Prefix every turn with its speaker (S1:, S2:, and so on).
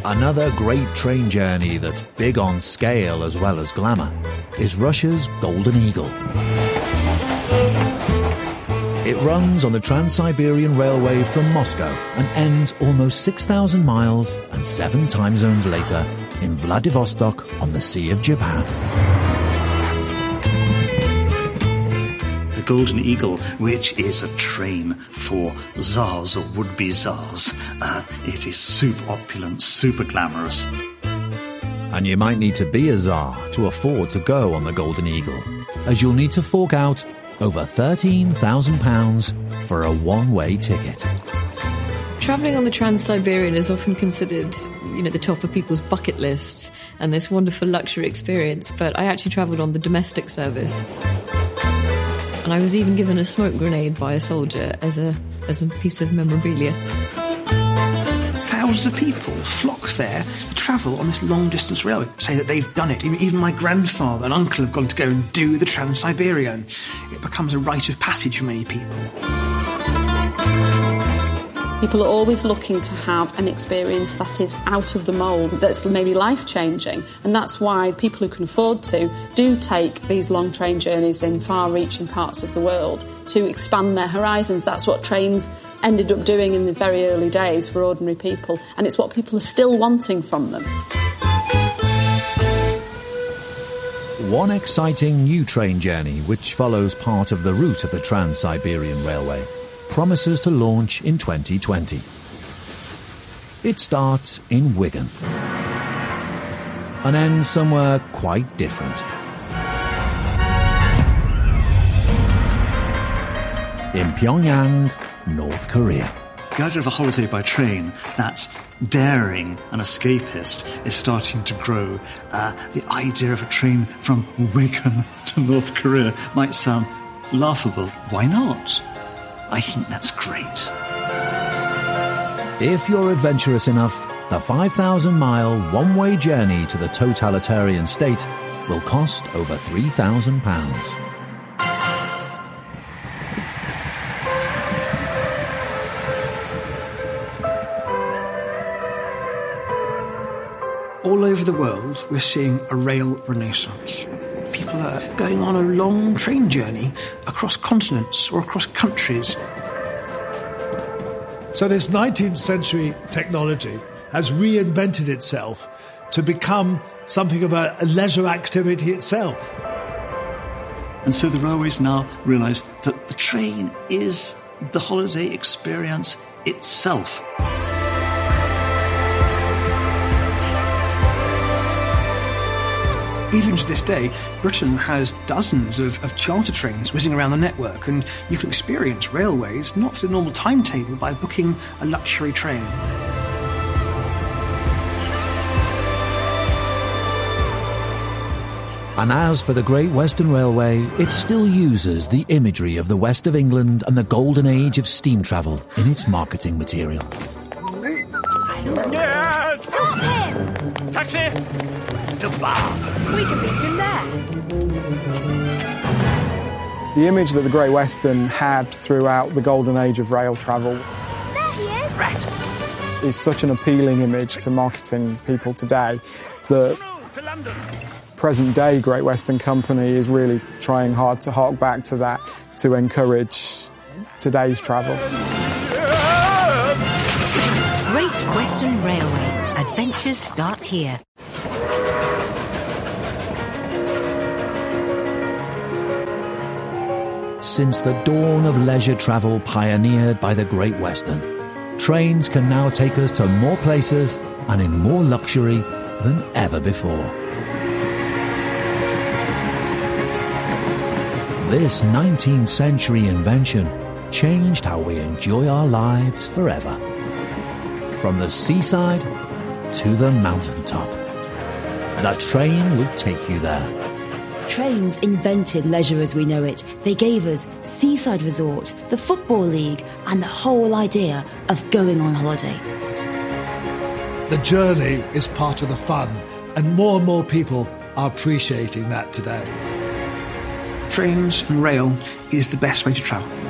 S1: Another great train journey that's big on scale as well as glamour is Russia's Golden Eagle. It runs on the Trans-Siberian Railway from Moscow and ends almost 6,000 miles and 7 time zones later in Vladivostok on the Sea of Japan.
S2: The Golden Eagle, which is a train for tsars or would-be tsars. It is super opulent, super glamorous.
S1: And you might need to be a tsar to afford to go on the Golden Eagle, as you'll need to fork out over £13,000 for a one-way ticket.
S3: Travelling on the Trans-Siberian is often considered, the top of people's bucket lists and this wonderful luxury experience, but I actually travelled on the domestic service. And I was even given a smoke grenade by a soldier as a piece of memorabilia.
S4: Thousands of people flock there to travel on this long-distance railway, say that they've done it. Even my grandfather and uncle have gone to go and do the Trans-Siberian. It becomes a rite of passage for many people.
S5: People are always looking to have an experience that is out of the mould, that's maybe life-changing, and that's why people who can afford to do take these long train journeys in far-reaching parts of the world to expand their horizons. That's what trains ended up doing in the very early days for ordinary people, and it's what people are still wanting from them.
S1: One exciting new train journey, which follows part of the route of the Trans-Siberian Railway, promises to launch in 2020. It starts in Wigan and ends somewhere quite different. In Pyongyang, North Korea.
S2: The idea of a holiday by train that's daring and escapist is starting to grow. The idea of a train from Wigan to North Korea might sound laughable. Why not? I think that's great.
S1: If you're adventurous enough, the 5,000-mile one-way journey to the totalitarian state will cost over £3,000.
S4: All over the world, we're seeing a rail renaissance. People are going on a long train journey across continents or across countries.
S6: So this 19th century technology has reinvented itself to become something of a leisure activity itself.
S2: And so the railways now realise that the train is the holiday experience itself.
S4: Even to this day, Britain has dozens of charter trains whizzing around the network, and you can experience railways not for the normal timetable by booking a luxury train.
S1: And as for the Great Western Railway, it still uses the imagery of the west of England and the golden age of steam travel in its marketing material.
S7: Yes! Stop him! Taxi! The bar! We can beat him there.
S8: The image that the Great Western had throughout the golden age of rail travel
S7: There he is! Right.
S8: is such an appealing image to marketing people today that present-day Great Western Company is really trying hard to hark back to that to encourage today's travel.
S9: Great Western Railway. Adventures start here.
S1: Since the dawn of leisure travel pioneered by the Great Western, trains can now take us to more places and in more luxury than ever before. This 19th century invention changed how we enjoy our lives forever. From the seaside to the mountaintop, the train will take you there.
S10: Trains invented leisure as we know it. They gave us seaside resorts, the Football League, and the whole idea of going on holiday.
S6: The journey is part of the fun, and more people are appreciating that today.
S4: Trains and rail is the best way to travel.